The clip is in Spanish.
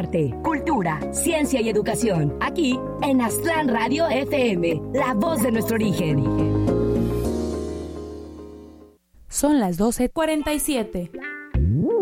arte, cultura, ciencia y educación. Aquí en Aztlán Radio FM, la voz de nuestro origen. Son las 12:47.